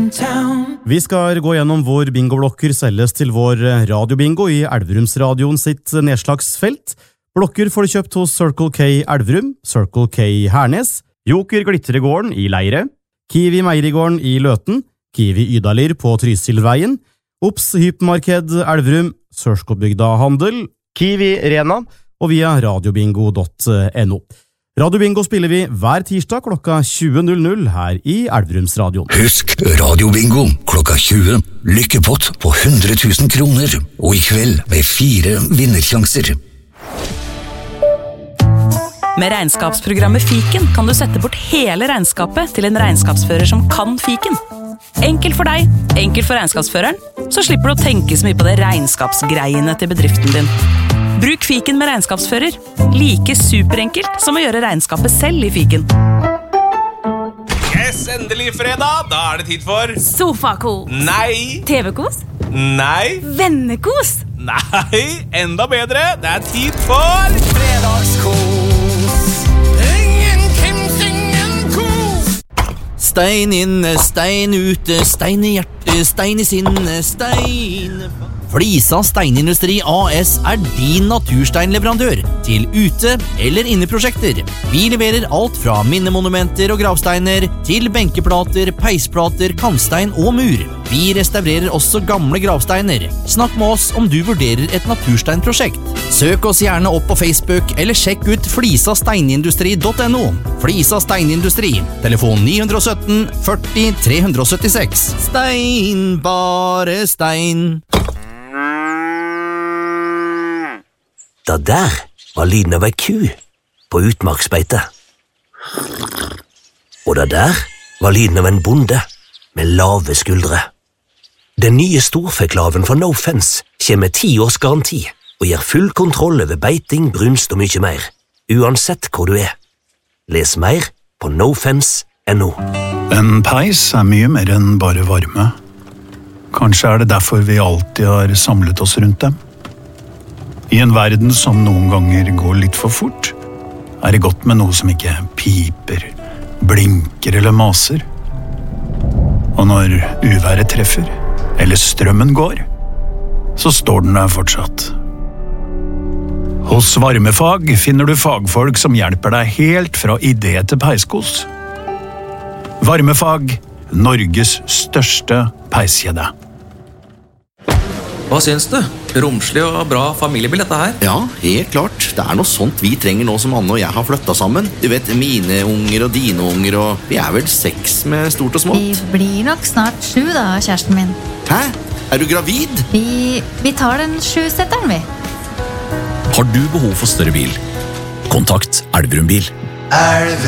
Vi skal gå gjennom hvor bingoblokker selges til vår radiobingo i Elverumsradioen sitt nedslagsfelt. Blokker får du kjøpt hos Circle K Elverum, Circle K Hernes, Joker Glitteregården i Leire, Kiwi Meierigården i Løten, Kiwi Ydalir på Trysilveien, Ops Hypermarked Elverum, Sørskobygda Handel, Kiwi Rena og via radiobingo.no. Radiobingo spiller vi hver tirsdag klokka 20.00 her i Elverumsradioen. Husk radiobingo klokka 20. Lykkepott på 100 000 kroner, og i kveld med 4 vinnersjanser. Med regnskapsprogrammet Fiken kan du sette bort hele regnskapet til en regnskapsfører som kan Fiken. Enkelt for deg, enkelt for regnskapsføreren, så slipper du å tenke så mye på det regnskapsgreiene til bedriften din. Bruk Fiken med regnskapsfører. Like superenkelt som å gjøre regnskapet selv i Fiken. Yes, endelig fredag. Da er det tid for Sofakos. Nei. TV-kos. Nei. Vennekos. Nei, enda bedre. Det er tid for fredagskos. Ingen kos. Stein inne, stein ute, stein i hjertet, stein i sinne, stein... Flisa Steinindustri AS er din natursteinleverandør til ute- eller inneprosjekter. Vi leverer alt fra minnemonumenter og gravsteiner til benkeplater, peisplater, kantstein og mur. Vi restaurerer også gamle gravsteiner. Snakk med oss om du vurderer et natursteinprosjekt. Søk oss gjerne opp på Facebook eller sjekk ut flisasteinindustri.no. Flisa Steinindustri, telefon 917 40 376. Stein, bare stein. Det der var lyden av ei ku på utmarksbeite. Og det der var lyden av en bonde med lave skuldre. Den nye storfeklaven fra No Fence kommer med 10 års garanti og gir full kontroll over beiting, brunst og mye mer, uansett hvor du er. Les mer på nofence.no. En peis er mye mer enn bare varme. Kanskje er det derfor vi alltid har samlet oss rundt dem. I en verden som noen ganger går litt for fort, er det godt med noe som ikke piper, blinker eller maser. Og når uværet treffer, eller strømmen går, så står den der fortsatt. Hos Varmefag finner du fagfolk som hjelper deg helt fra idé til peiskos. Varmefag, Norges største peiskjede. Hva syns du? Romslig og bra familiebil dette her? Ja, helt klart. Det er noe sånt vi trenger nå som Anne og jeg har flyttet sammen. Du vet, mine unger og dine unger, og vi er vel 6 med stort og smått. Vi blir nok snart 7 da, kjæresten min. Hæ? Er du gravid? Vi tar den 7-setteren, vi. Har du behov for større bil? Kontakt Elverum Bil. Elverum.